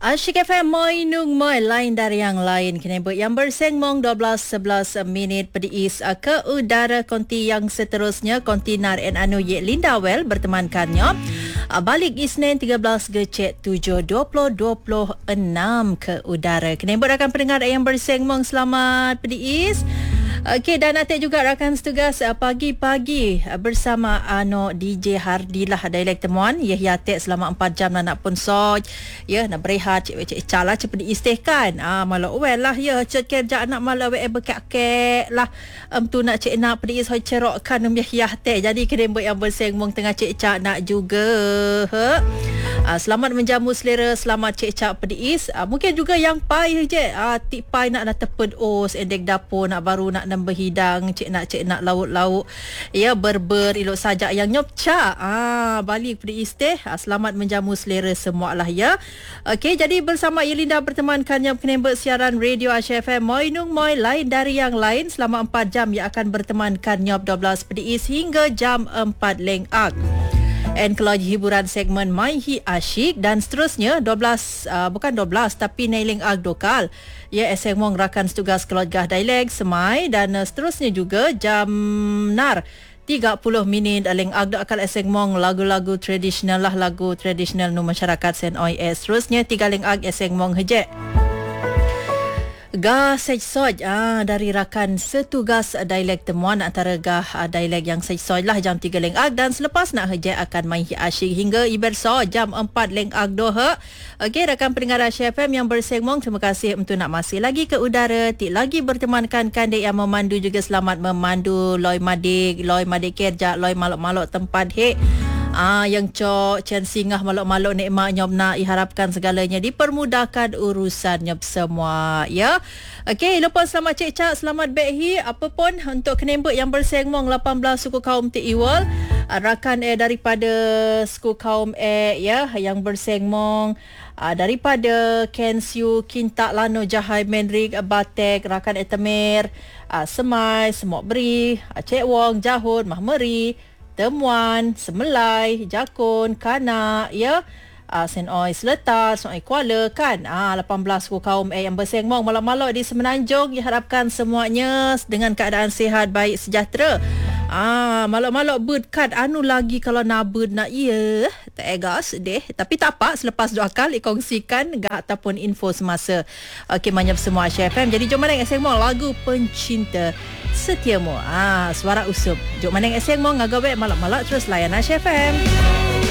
Asyik FM Moinung Moi lain dari yang lain. Kini buat yang bersengmong 12-11 minit pediis ke udara konti yang seterusnya. Konti Nar and Anu Ye Linda Well bertemankannya. Balik Isnin 13 Gecek 7 2026 ke udara. Kini buat rakan pendengar yang bersengmong selamat pediis. Okey, dan nanti juga rakan setugas pagi-pagi bersama DJ Hardilah Dialek Temuan. Ya tek selama 4 jam nak pun soj. Ya nak berehat cik cala cepat diistihkan. Malah well lah ya cik kerja anak malah berkak-kak lah. Tu nak cik nak pedis hoi cerokkan ya tek. Jadi kena buat yang bersengmong tengah cik cak nak juga. Selamat menjamu selera, selamat cik cak pedis. Mungkin juga yang pai je. Tik pai nak teped os endek dapur nak baru nak nambah hidang, cik nak lauk-lauk. Ya berber elok sajak yang nyopcak. Balik pedis teh. Selamat menjamu selera semualah ya. Okey, jadi bersama Yelinda bertemankannya penembak siaran Radio Asyik FM Moinung Moi lain dari yang lain selama 4 jam yang akan bertemankannya 12 pedis hingga jam 4 lengak. And kalau hiburan segmen My Hi Asyik dan seterusnya 12 bukan 12 tapi nailing ag dokal. Ya esengmong rakan setugas keluarga dialek semai dan seterusnya juga jam nar 30 minit aling ag dokal esengmong lagu-lagu tradisional lah, lagu tradisional nu masyarakat Sen Oi seterusnya 3 ling ag esengmong hejek. Gah sej-soj dari rakan setugas dialek temuan antara gah dialek yang sej-soj lah jam 3 leng ag dan selepas nak hejek akan main asyik hingga iberso jam 4 leng ag doha. Okey, rakan pendengar Asyik FM yang bersengmong, terima kasih untuk nak masih lagi ke udara, tik lagi bertemankan kandek yang memandu juga selamat memandu loi madik kerja loi malok-malok tempat hek. Yang cok Chen Singah malok-malok nikmat nyop nak diharapkan segalanya dipermudahkan urusannya semua ya. Okey, lepas selamat cik cak, selamat behi apa pun untuk kenembek yang bersengmong 18 suku kaum Tiwal, rakan daripada suku kaum ya yang bersengmong daripada Kensiu, Kintak, Lano, Jahai, Menrik, Batek, rakan Etemir, Semai, Semok Beri, Cik Wong, Jahun, Mahmeri, Temuan, Semelai, Jakun, Kanak, ya, Sen Oi Seletar, Sen Oi Kuala kan. 18 suku kaum yang bersengmong malam-malam di Semenanjung, diharapkan semuanya dengan keadaan sihat baik sejahtera. Malam-malam bird card anu lagi kalau nak bird nak ya tak egas deh, tapi tak apa selepas dua kali kongsikan gak ataupun info semasa. Okey, manyap semua Asyik FM. Jadi jom mana esengmong lagu pencinta setiamu. Suara usub. Jom mana esengmong ngagawek malam-malam terus layan Asyik FM.